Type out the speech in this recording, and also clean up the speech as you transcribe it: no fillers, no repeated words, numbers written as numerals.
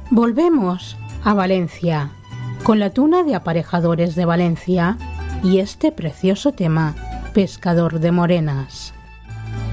Volvemos a Valencia con la tuna de Aparejadores de Valencia y este precioso tema, Pescador de Morenas.